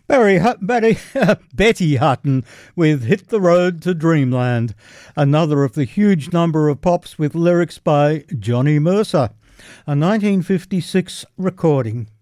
Betty Hutton with Hit the Road to Dreamland, another of the huge number of pops with lyrics by Johnny Mercer, a 1956 recording.